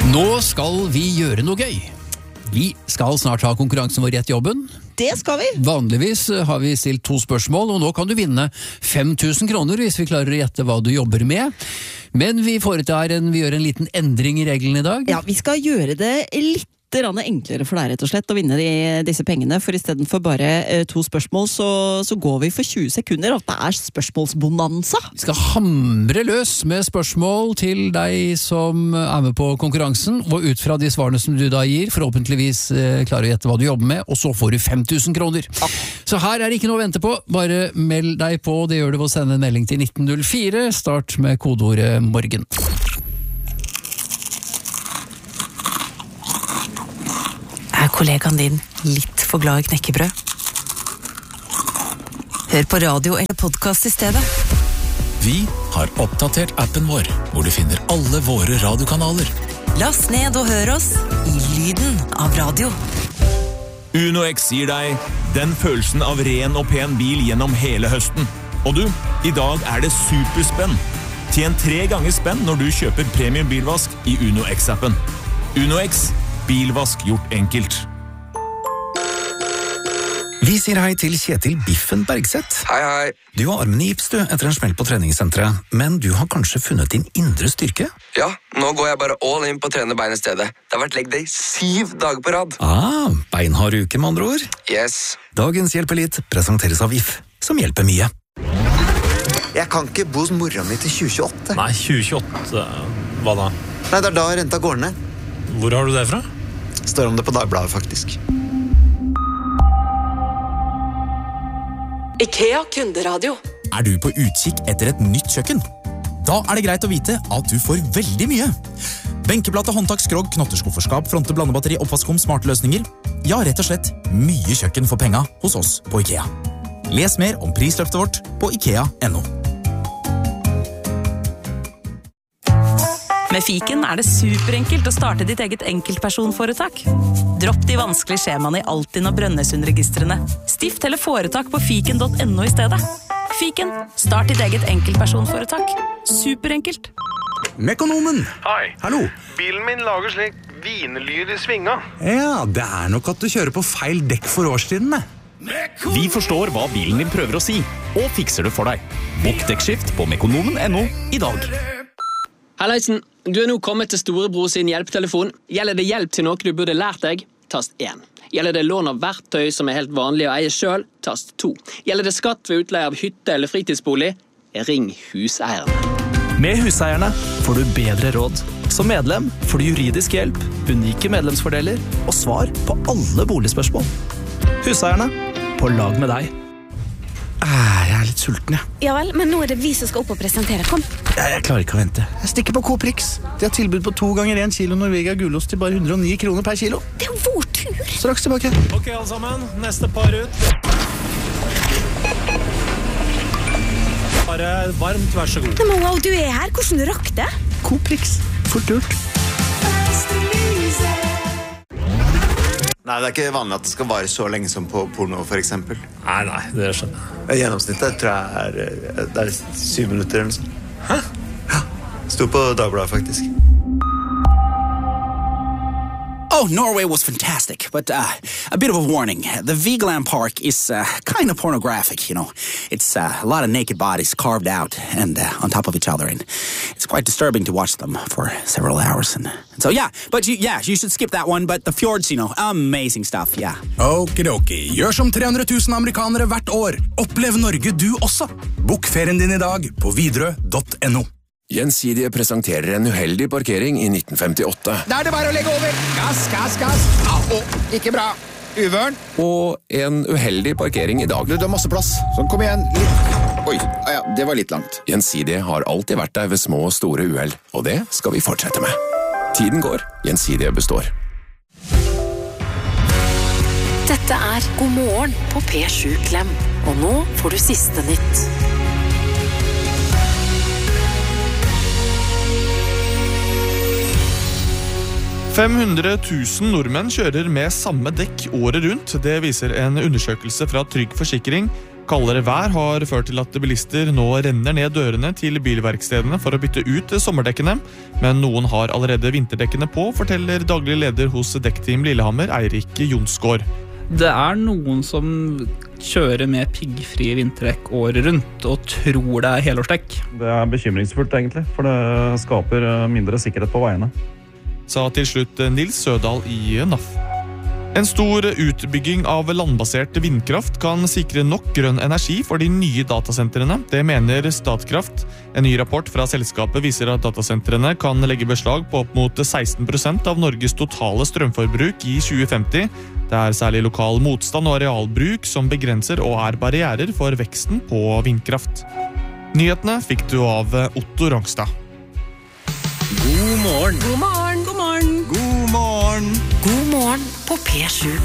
Nå skal vi gjøre noe gøy. Vi skal snart ha konkurransen vår Gjett jobben. Det skal vi. Vanligvis har vi stilt 2 spørsmål, og nå kan du vinne 5.000 kroner hvis vi klarer å gjette hva du jobber med. Men vi gjør en liten endring i reglene i dag. Ja, vi skal gjøre det litt enklere for deg rett og slett å vinne disse pengene, for i stedet for bare 2 spørsmål så går vi for 20 sekunder, og det spørsmålsbonanza. Vi skal hamre løs med spørsmål til deg som er med på konkurransen, og ut fra de svarene som du da gir, forhåpentligvis klarer å gjette hva du jobber med, og så får du 5.000 kroner. Ja. Så her er det ikke noe å vente på, bare meld deg på, det gjør du ved å sende en melding til 1904, start med kodeordet morgen. Er kollegaen din litt for glad i knekkebrød? Hør på radio eller podcast i stedet. Vi har oppdatert appen vår, hvor du finner alle våre radiokanaler. Last ned og hør oss i lyden av radio. UnoX gir deg den følelsen av ren og pen bil gjennom hele høsten. Og du, i dag er det superspenn. Tjen 3 ganger spenn når du kjøper premium bilvask i UnoX-appen. UnoX, bilvask gjort enkelt. Vi sier hei til Kjetil Biffen Bergseth. Hei, hei. Du har armen i gips etter en smell på treningssenteret, men du har kanskje funnet din indre styrke? Ja, nå går jeg bare all in på å trene bein i stedet. Det har vært leg day 7 dager på rad. Beinhard uke med andre ord. Yes. Dagens Hjelp Elit presenteres av VIF, som hjelper mye. Jeg kan ikke bo hos mora mi til 2028. Nei, 2028, hva da? Nei, det er da renta går ned. Hvor har du det fra? Står om det på Dagbladet, faktisk. IKEA kunderadio. Er du på utkikk etter et nytt kjøkken? Da er det greit å vite at du får veldig mye. Benkeplate, håndtak, skrog, knotterskufferskap, fronte, blandebatteri, oppvaskkum, smarte løsninger. Ja, rett og slett mye kjøkken for penga hos oss på IKEA. Les mer om prisløftet vårt på IKEA.no. Med Fiken er det superenkelt å starte ditt eget enkeltpersonforetak. Dropp de vanskelige skjemaene i Altinn og Brønnøysundregistrene. Stift eller foretak på fiken.no i stedet. Fiken, start ditt eget enkeltpersonforetak. Superenkelt. Mekonomen! Hei. Hallo. Bilen min lager slik vinelyd i svinga. Ja, det er nok at du kjører på feil dekk for årstidene. Vi forstår hva bilen din prøver å si, og fikser det for deg. Bokk dekkskift på mekonomen.no i dag. Halleisen, du er nå kommet til Storebror sin hjelptelefon. Gjelder det hjelp til noe du burde lært deg? Tast 1. Gjelder det lån av verktøy som er helt vanlig å eie selv? Tast 2. Gjelder det skatt ved utleie av hytte eller fritidsbolig? Ring huseierne. Med huseierne får du bedre råd. Som medlem får du juridisk hjelp, unike medlemsfordeler og svar på alle boligspørsmål. Huseierne, på lag med deg. Jeg er litt sulten, jeg. Ja vel, men nå er det vi som skal opp og presentere. Kom. Jeg klarer ikke å vente. Jeg stikker på Coprix. De har tilbud på 2 ganger 1 kilo Norvegia gulost til bare 109 kroner per kilo. Det er jo vår tur. Straks tilbake. Ok, alle sammen. Neste par ut. Bare varmt, vær så god. Men wow, du er her. Hvordan du rakk det? Coprix. Fort gjort. Nei, det er ikke vanlig at det skal vare så lenge som på porno, for eksempel. Nei, det skjønner jeg. Gjennomsnittet tror jeg er 7 minutter eller noe sånt. Hæ? Ja, stod på Dagbladet faktisk. Oh, Norway was fantastic, but a bit of a warning. The Vigeland Park is kind of pornographic, you know. It's a lot of naked bodies carved out and on top of each other, and it's quite disturbing to watch them for several hours. And so, you should skip that one, but the fjords, you know, amazing stuff, yeah. Okidoki, gjør som 300 000 amerikanere hvert år. Opplev Norge du også. Bokk ferien din i dag på Widerøe.no. Gjensidige presenterer en uheldig parkering i 1958. Da er det bare å legge over. Gass. Ikke bra. Uvørn. Og en uheldig parkering i dag. Du har masse plass. Sånn, kom igjen. Litt. Oi, ja, det var litt langt. Gjensidige har alltid vært der ved små og store uheld, og det skal vi fortsette med. Tiden går, Gjensidige består. Dette er God morgen på P7 Klem. Og nå får du siste nytt. «500 000 nordmenn kjører med samme dekk året rundt. Det viser en undersøkelse fra Trygg Forsikring. Kaldere vær har ført til at bilister nå renner ned dørene til bilverkstedene for å bytte ut sommerdekkene, men noen har allerede vinterdekkene på, forteller daglig leder hos Dekkteam Lillehammer, Eirik Jonsgaard. Det noen som kjører med piggfrie vinterdekk året rundt og tror det helårsdekk. Det bekymringsfullt egentlig, for det skaper mindre sikkerhet på veiene. Sa til slutt Nils Sødal i NAF. En stor utbygging av landbasert vindkraft kan sikre nok grønn energi for de nye datasentrene. Det mener Statkraft. En ny rapport fra selskapet viser at datasentrene kan legge beslag på opp mot 16% av Norges totale strømforbruk i 2050. Det særlig lokal motstand og arealbruk som begrenser og barrierer for veksten på vindkraft. Nyhetene fikk du av Otto Rangstad. God morgen. God morgen. God morgen. God morgen. God morgen på P7.